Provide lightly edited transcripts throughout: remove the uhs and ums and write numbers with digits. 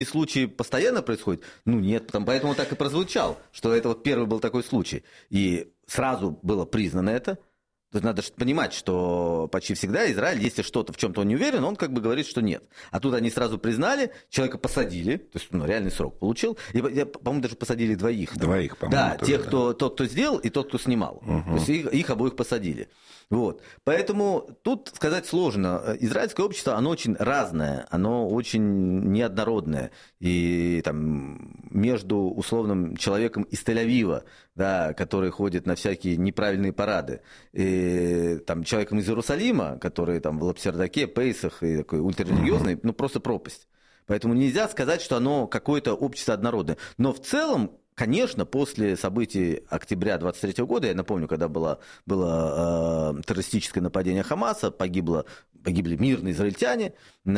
случай постоянно происходит? Ну, нет, поэтому так и прозвучал, что это вот первый был такой случай. И сразу было признано это. То есть надо понимать, что почти всегда Израиль, если что-то в чем-то он не уверен, он как бы говорит, что нет. А тут они сразу признали, человека посадили, то есть реальный срок получил. И, по-моему, даже посадили двоих. Двоих, по-моему. Да, тех, тот, кто сделал, и тот, кто снимал. То есть их обоих посадили. Вот. Поэтому тут сказать сложно. Израильское общество, оно очень разное, оно очень неоднородное. И там между условным человеком из Тель-Авива, да, который ходит на всякие неправильные парады, и там человеком из Иерусалима, который там в Лапсердаке, Пейсах и такой ультрарелигиозный, ну просто пропасть. Поэтому нельзя сказать, что оно какое-то общество однородное. Но в целом, конечно, после событий октября 23 года, я напомню, когда было террористическое нападение Хамаса, погибли мирные израильтяне,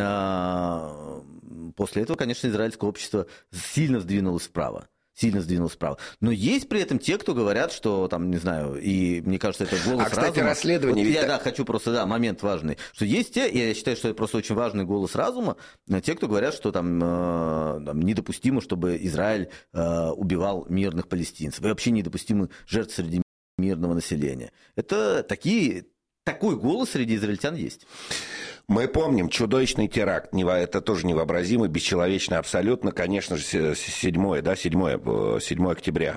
после этого, конечно, израильское общество сильно сдвинулось вправо. Но есть при этом те, кто говорят, что там, не знаю, и мне кажется, это голос разума. Кстати, расследование... Вот я хочу просто, момент важный, что есть те, я считаю, что это просто очень важный голос разума, те, кто говорят, что там недопустимо, чтобы Израиль убивал мирных палестинцев, и вообще недопустимы жертв среди мирного населения. Такой голос среди израильтян есть. Мы помним чудовищный теракт, это тоже невообразимо, бесчеловечно абсолютно, конечно же, 7 октября.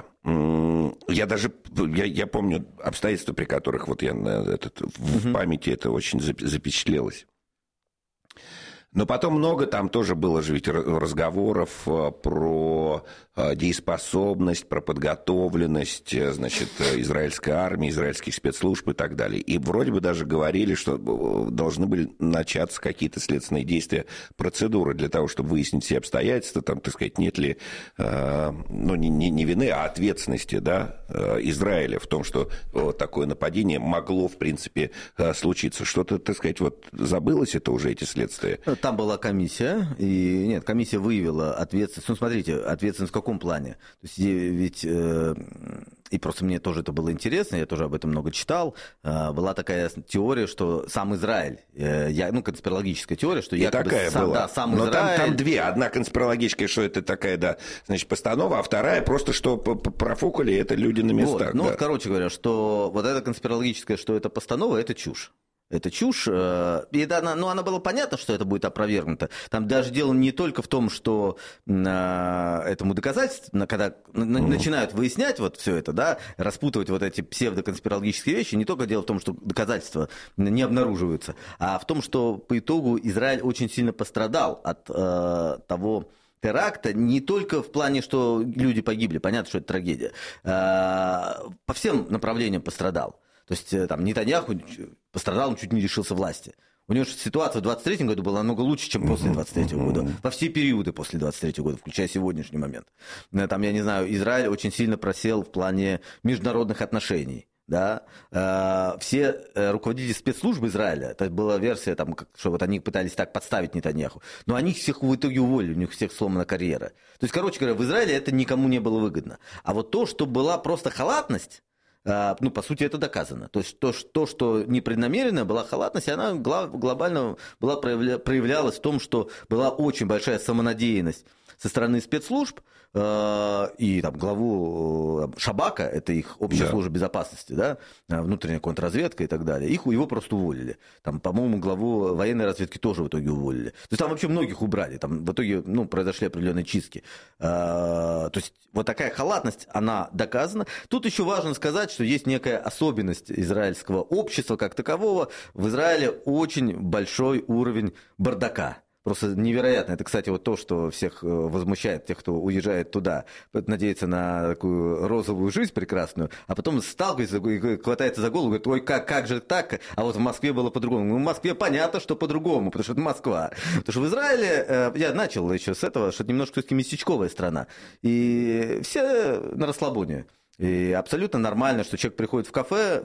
Я помню обстоятельства, при которых вот в памяти это очень запечатлелось. Но потом много там тоже было же ведь разговоров про дееспособность, про подготовленность, значит, израильской армии, израильских спецслужб и так далее. И вроде бы даже говорили, что должны были начаться какие-то следственные действия, процедуры для того, чтобы выяснить все обстоятельства, там, так сказать, нет ли, не вины, а ответственности, да, Израиля в том, что такое нападение могло, в принципе, случиться. Что-то, так сказать, вот забылось это уже, эти следствия? Там была комиссия, и комиссия выявила ответственность. Ну, смотрите, ответственность в каком плане? То есть ведь, и просто мне тоже это было интересно, я тоже об этом много читал, была такая теория, что сам Израиль, конспирологическая теория, что якобы сам Но Израиль... там две. Одна конспирологическая, что это такая, значит, постанова, а вторая просто, что профукали это люди на местах. Короче говоря, что вот эта конспирологическая, что это постанова, это чушь. Это чушь, и она было понятно, что это будет опровергнуто. Там даже дело не только в том, что этому доказательству, когда начинают выяснять вот все это, да, распутывать вот эти псевдоконспирологические вещи, не только дело в том, что доказательства не обнаруживаются, а в том, что по итогу Израиль очень сильно пострадал от того теракта, не только в плане, что люди погибли, понятно, что это трагедия, по всем направлениям пострадал. То есть там Нетаньяху пострадал, он чуть не лишился власти. У него ситуация в 23-м году была намного лучше, чем после 23-го года. Во все периоды после 23-го года, включая сегодняшний момент. Там, я не знаю, Израиль очень сильно просел в плане международных отношений. Да? Все руководители спецслужб Израиля, это была версия, что вот они пытались так подставить Нетаньяху, но они всех в итоге уволили, у них всех сломана карьера. То есть, короче говоря, в Израиле это никому не было выгодно. А вот то, что была просто халатность, по сути, это доказано. То есть то, что непреднамеренная была халатность, она глобально проявлялась в том, что была очень большая самонадеянность со стороны спецслужб, и там главу Шабака, это их общая служба безопасности, да, внутренняя контрразведка и так далее, его просто уволили. Там, по-моему, главу военной разведки тоже в итоге уволили. То есть там вообще многих убрали, там в итоге произошли определенные чистки. То есть вот такая халатность, она доказана. Тут еще важно сказать, что есть некая особенность израильского общества как такового. В Израиле очень большой уровень бардака. Просто невероятно. Это, кстати, вот то, что всех возмущает, тех, кто уезжает туда, надеется на такую розовую жизнь прекрасную, а потом сталкивается и хватается за голову, говорит, ой, как же так? А вот в Москве было по-другому. В Москве понятно, что по-другому, потому что это Москва. Потому что в Израиле, я начал еще с этого, что это немножко все-таки местечковая страна. И все на расслабоне. И абсолютно нормально, что человек приходит в кафе,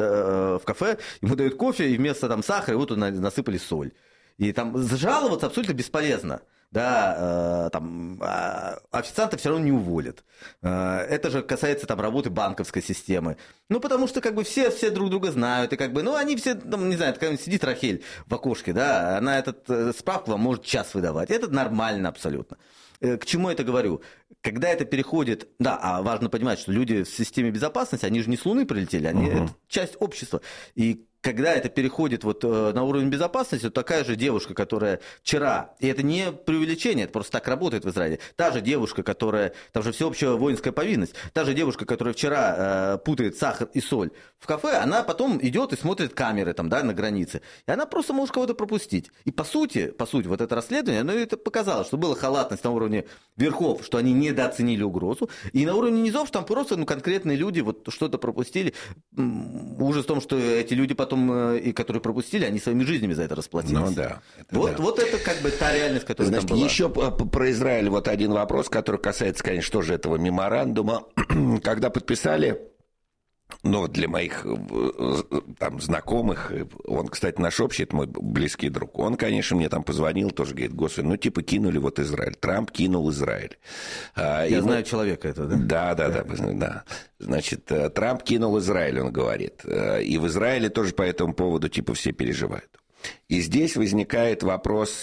ему дают кофе, и вместо сахара его туда насыпали соль. И там жаловаться абсолютно бесполезно. Да, официанта все равно не уволят. Это же касается там работы банковской системы. Ну, потому что как бы все друг друга знают, и как бы, ну, они все, там, не знаю, когда сидит Рахель в окошке, да, она этот справку вам может час выдавать. Это нормально абсолютно. К чему я это говорю? Когда это переходит... Да, а важно понимать, что люди в системе безопасности, они же не с Луны прилетели, они это часть общества. И когда это переходит вот на уровень безопасности, то такая же девушка, которая вчера, и это не преувеличение, это просто так работает в Израиле, та же девушка, которая, там же всеобщая воинская повинность, та же девушка, которая вчера путает сахар и соль в кафе, она потом идет и смотрит камеры там, да, на границе, и она просто может кого-то пропустить. И по сути, вот это расследование, оно это показало, что была халатность на уровне верхов, что они недооценили угрозу, и на уровне низов, что там просто конкретные люди вот что-то пропустили. Ужас в том, что эти люди потом, и которые пропустили, они своими жизнями за это расплатились. Ну да. Вот это как бы та реальность, которая там была. Еще про Израиль вот один вопрос, который касается, конечно, тоже этого меморандума. Когда подписали, ну, для моих там знакомых, он, кстати, наш общий, это мой близкий друг, он, конечно, мне там позвонил, тоже говорит, господи, ну, типа, кинули вот Израиль, Трамп кинул Израиль. Я знаю человека это, да? Да. Значит, Трамп кинул Израиль, он говорит, и в Израиле тоже по этому поводу, типа, все переживают. И здесь возникает вопрос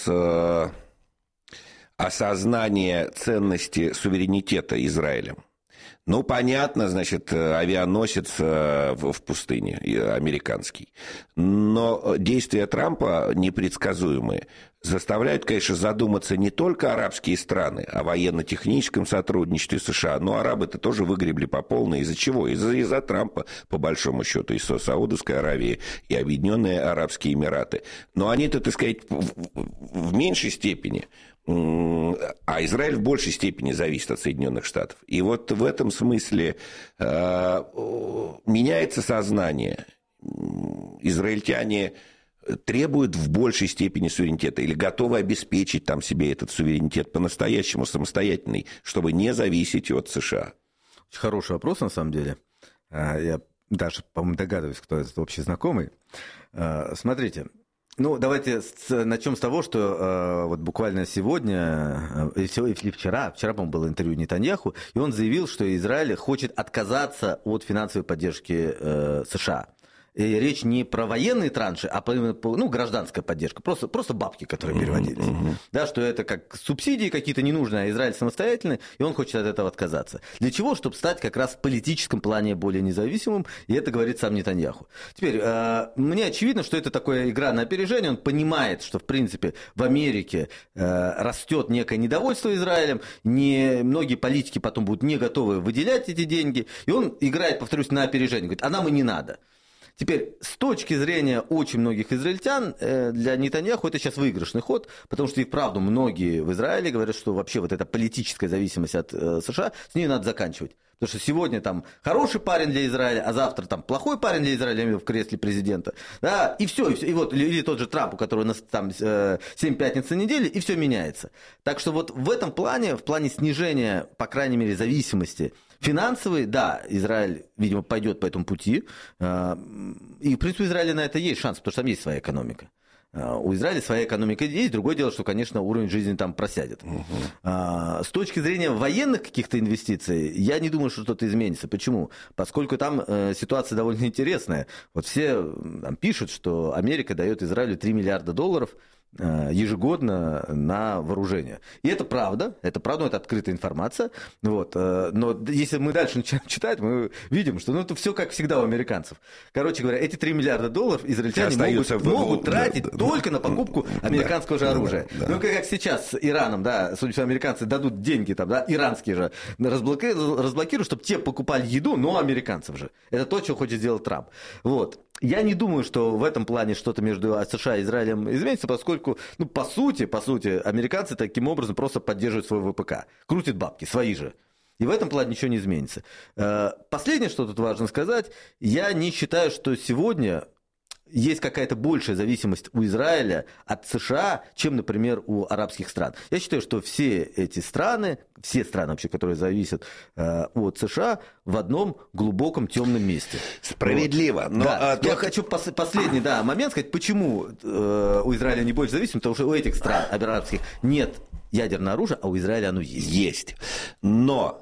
осознания ценности суверенитета Израилем. Ну, понятно, значит, авианосец в пустыне американский. Но действия Трампа непредсказуемые заставляют, конечно, задуматься не только арабские страны о военно-техническом сотрудничестве США, но арабы-то тоже выгребли по полной. Из-за чего? Из-за Трампа, по большому счету, из-за Саудовской Аравии и Объединенные Арабские Эмираты. Но они-то, так сказать, в меньшей степени... А Израиль в большей степени зависит от Соединенных Штатов. И вот в этом смысле меняется сознание. Израильтяне требуют в большей степени суверенитета или готовы обеспечить там себе этот суверенитет по-настоящему самостоятельный, чтобы не зависеть от США. Очень хороший вопрос, на самом деле. Я даже, по-моему, догадываюсь, кто этот общий знакомый. Смотрите. Ну, давайте начнем с того, что вот буквально сегодня, или вчера, по-моему, было интервью Нетаньяху, и он заявил, что Израиль хочет отказаться от финансовой поддержки США. И речь не про военные транши, а гражданская поддержка, просто бабки, которые переводились. Да, что это как субсидии какие-то ненужные, а Израиль самостоятельный, и он хочет от этого отказаться. Для чего? Чтобы стать как раз в политическом плане более независимым, и это говорит сам Нетаньяху. Теперь, мне очевидно, что это такая игра на опережение, он понимает, что, в принципе, в Америке растет некое недовольство Израилем, многие политики потом будут не готовы выделять эти деньги, и он играет, повторюсь, на опережение, говорит, а нам и не надо. Теперь, с точки зрения очень многих израильтян, для Нетаньяху это сейчас выигрышный ход, потому что и вправду многие в Израиле говорят, что вообще вот эта политическая зависимость от США, с ней надо заканчивать. Потому что сегодня там хороший парень для Израиля, а завтра там плохой парень для Израиля в кресле президента. Да, и все. И вот, или тот же Трамп, у которого у нас там 7 пятниц на неделе, и все меняется. Так что вот в этом плане, в плане снижения, по крайней мере, зависимости финансовой, да, Израиль, видимо, пойдет по этому пути. И, в принципе, у Израиля на это есть шанс, потому что там есть своя экономика. У Израиля своя экономика есть. Другое дело, что, конечно, уровень жизни там просядет. С точки зрения военных каких-то инвестиций, я не думаю, что что-то изменится. Почему? Поскольку там ситуация довольно интересная. Вот все там пишут, что Америка дает Израилю $3 миллиарда ежегодно на вооружение. И это правда, это открытая информация. Вот. Но если мы дальше начинаем читать, мы видим, что это все как всегда у американцев. Короче говоря, эти $3 миллиарда израильтяне могут тратить только на покупку американского же оружия. Ну, как сейчас с Ираном, да, судя по всему, американцы дадут деньги, там, да, иранские же, разблокируют, чтобы те покупали еду, но американцев же. Это то, что хочет сделать Трамп. Вот. Я не думаю, что в этом плане что-то между США и Израилем изменится, поскольку, по сути, американцы таким образом просто поддерживают свой ВПК. Крутят бабки, свои же. И в этом плане ничего не изменится. Последнее, что тут важно сказать, я не считаю, что сегодня есть какая-то большая зависимость у Израиля от США, чем, например, у арабских стран. Я считаю, что все эти страны, все страны вообще, которые зависят от США, в одном глубоком темном месте. Справедливо. Вот. Но, я хочу последний момент сказать, почему у Израиля не больше зависимость, потому что у этих стран арабских нет ядерного оружия, а у Израиля оно есть. Есть. Но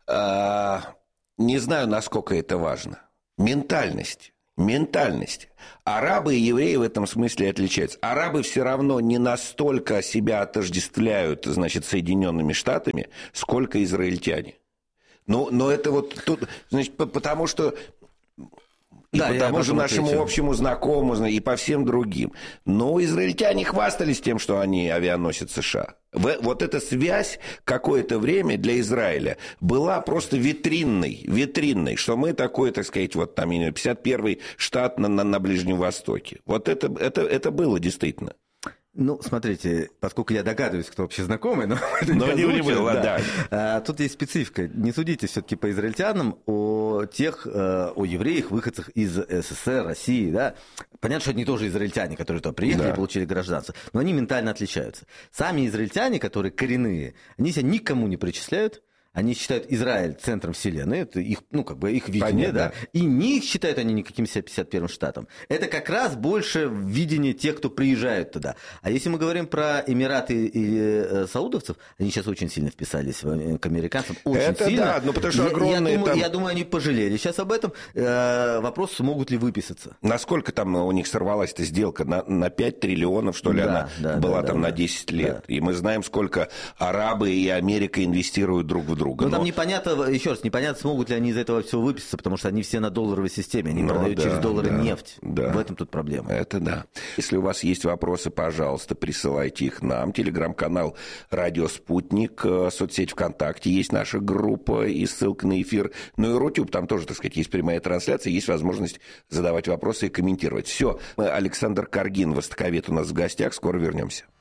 не знаю, насколько это важно. Ментальность. Арабы и евреи в этом смысле отличаются. Арабы все равно не настолько себя отождествляют, значит, Соединенными Штатами, сколько израильтяне. Но это вот тут, значит, потому что... И потому же нашему общему знакомому, и по всем другим. Но израильтяне хвастались тем, что они авианосец США. Вот эта связь какое-то время для Израиля была просто витринной, что мы такой, так сказать, вот там 51-й штат на Ближнем Востоке. Вот это было действительно. Ну, смотрите, поскольку я догадываюсь, кто вообще знакомый, но не было, да. Тут есть специфика. Не судите все-таки по израильтянам о евреях, выходцах из СССР, России, да. Понятно, что они тоже израильтяне, которые туда приехали и получили гражданство, но они ментально отличаются. Сами израильтяне, которые коренные, они себя никому не причисляют. Они считают Израиль центром вселенной, это их, их видение, да. И не считают они никаким себя 51-м штатом. Это как раз больше видение тех, кто приезжают туда. А если мы говорим про Эмираты или саудовцев, они сейчас очень сильно вписались к американцам, очень сильно. Да, потому что огромные я думаю, они пожалели сейчас об этом. Вопрос, смогут ли выписаться. Насколько там у них сорвалась эта сделка? На 5 триллионов, что ли, она была на 10 лет. Да. И мы знаем, сколько арабы и Америка инвестируют друг в друга. Но там непонятно, еще раз, непонятно, смогут ли они из этого всего выписаться, потому что они все на долларовой системе, они продают через доллары нефть. Да. В этом тут проблема. Это да. Если у вас есть вопросы, пожалуйста, присылайте их нам. Телеграм-канал «Радио Спутник», соцсеть ВКонтакте, есть наша группа и ссылка на эфир. Ну и Рутюб, там тоже, так сказать, есть прямая трансляция, есть возможность задавать вопросы и комментировать. Все. Александр Каргин, востоковед, у нас в гостях. Скоро вернемся.